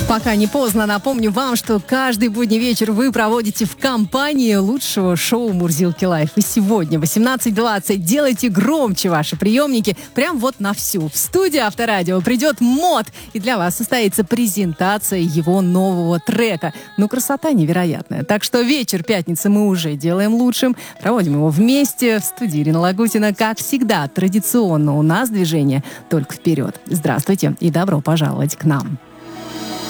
Пока не поздно, напомню вам, что каждый будний вечер вы проводите в компании лучшего шоу «Мурзилки Лайф». И сегодня, 18:20, делайте громче ваши приемники, прям вот на всю. В студию Авторадио придет МОД, и для вас состоится презентация его нового трека. Ну, красота невероятная. Так что вечер пятницы мы уже делаем лучшим. Проводим его вместе. В студии Ирина Лагутина, как всегда, традиционно у нас движение только вперед. Здравствуйте и добро пожаловать к нам.